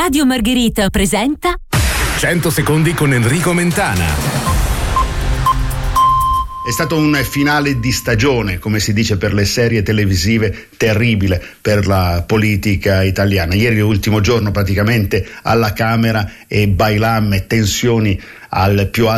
Radio Margherita presenta 100 secondi con Enrico Mentana. È stato un finale di stagione, come si dice per le serie televisive, terribile per la politica italiana. Ieri, l'ultimo giorno praticamente alla Camera, e bailam e tensioni al più alto